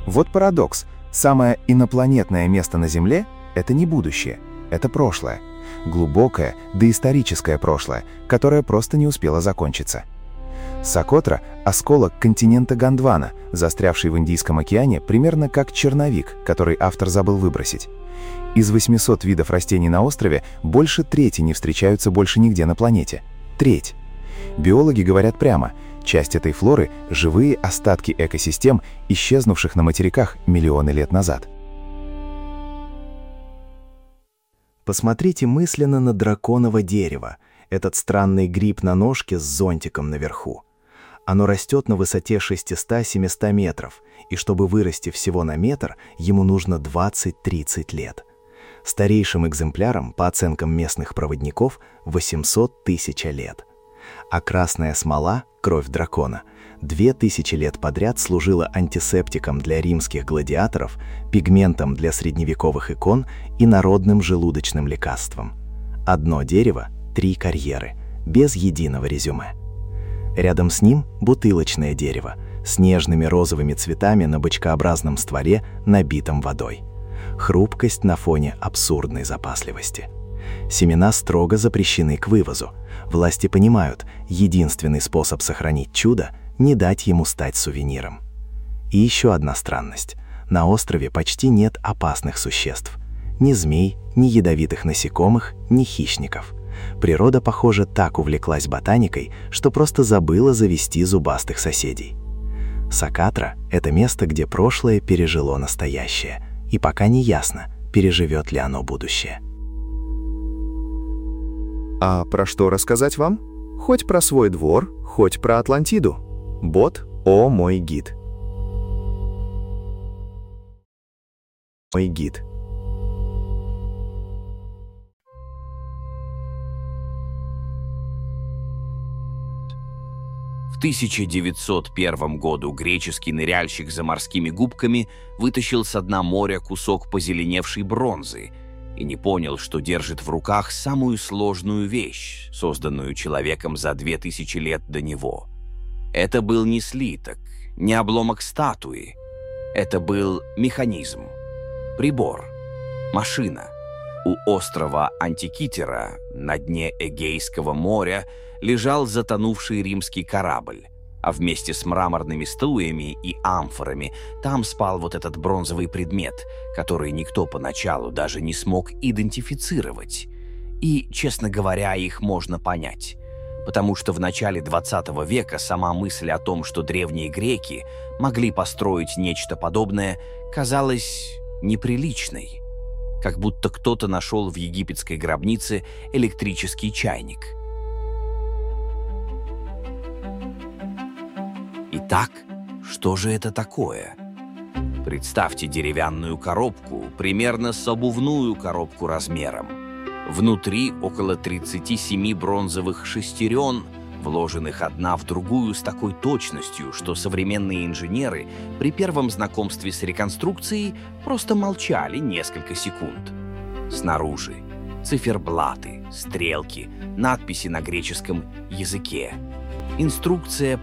Вот парадокс. Самое инопланетное место на Земле — это не будущее, это прошлое. Глубокое, доисторическое прошлое, которое просто не успело закончиться. Сокотра — осколок континента Гондвана, застрявший в Индийском океане примерно как черновик, который автор забыл выбросить. Из 800 видов растений на острове больше трети не встречаются больше нигде на планете. Треть. Биологи говорят прямо, часть этой флоры — живые остатки экосистем, исчезнувших на материках миллионы лет назад. Посмотрите мысленно на драконово дерево, этот странный гриб на ножке с зонтиком наверху. Оно растет на высоте 600-700 метров, и чтобы вырасти всего на метр, ему нужно 20-30 лет. Старейшим экземплярам, по оценкам местных проводников, 800 тысяч лет. А красная смола, кровь дракона, 2000 лет подряд служила антисептиком для римских гладиаторов, пигментом для средневековых икон и народным желудочным лекарством. Одно дерево — 3 карьеры, без единого резюме. Рядом с ним бутылочное дерево с нежными розовыми цветами на бочкообразном стволе, набитом водой. Хрупкость на фоне абсурдной запасливости. Семена строго запрещены к вывозу. Власти понимают, единственный способ сохранить чудо — не дать ему стать сувениром. И еще одна странность. На острове почти нет опасных существ. Ни змей, ни ядовитых насекомых, ни хищников. Природа, похоже, так увлеклась ботаникой, что просто забыла завести зубастых соседей. Сокотра — это место, где прошлое пережило настоящее, и пока не ясно, переживет ли оно будущее. А про что рассказать вам? Хоть про свой двор, хоть про Атлантиду. Бот О мой гид. Мой гид. В 1901 году греческий ныряльщик за морскими губками вытащил с дна моря кусок позеленевшей бронзы и не понял, что держит в руках самую сложную вещь, созданную человеком за 2000 лет до него. Это был не слиток, не обломок статуи. Это был механизм, прибор, машина. У острова Антикитера на дне Эгейского моря лежал затонувший римский корабль, а вместе с мраморными статуями и амфорами там спал вот этот бронзовый предмет, который никто поначалу даже не смог идентифицировать. И, честно говоря, их можно понять, потому что в начале 20 века сама мысль о том, что древние греки могли построить нечто подобное, казалась неприличной, как будто кто-то нашел в египетской гробнице электрический чайник. Итак, что же это такое? Представьте деревянную коробку, примерно с обувную коробку размером. Внутри около 37 бронзовых шестерен, вложенных одна в другую с такой точностью, что современные инженеры при первом знакомстве с реконструкцией просто молчали несколько секунд. Снаружи циферблаты, стрелки, надписи на греческом языке. Инструкция